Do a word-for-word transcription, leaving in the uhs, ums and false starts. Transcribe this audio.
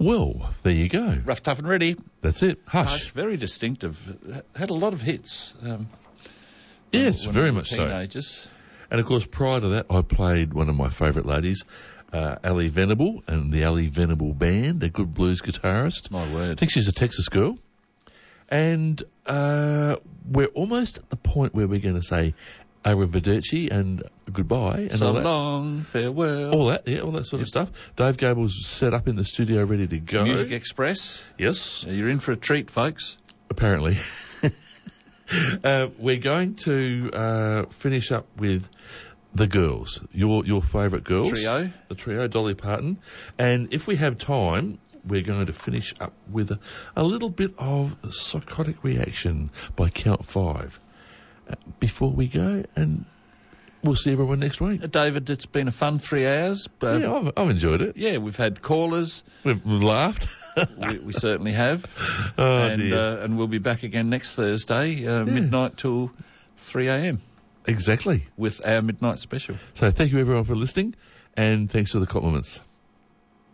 Well, there you go. Rough, Tough and Ready. That's it. Hush. Hush, very distinctive. Had a lot of hits. Um, yes, when very we were much so. teenagers. And, of course, prior to that, I played one of my favourite ladies, uh, Ali Venable, and the Ali Venable Band, a good blues guitarist. My I word. think she's a Texas girl. And uh, we're almost at the point where we're going to say arrivederci and goodbye. And So all that. long, farewell. All that, yeah, all that sort of stuff. Dave Gable's set up in the studio ready to go. Music Express. Yes, Uh, You're in for a treat, folks. apparently. uh, we're going to uh, finish up with the girls, your your favourite girls. Trio. The trio, Dolly Parton. And if we have time, we're going to finish up with a, a little bit of Psychotic Reaction by Count Five uh, before we go, and we'll see everyone next week. Uh, David, it's been a fun three hours. But yeah, I've, I've enjoyed it. yeah, we've had callers. We've, we've laughed. we, we certainly have. Oh, and, dear. uh, and we'll be back again next Thursday, uh, midnight till three a.m. Exactly. with our midnight special. So thank you everyone for listening, and thanks for the compliments.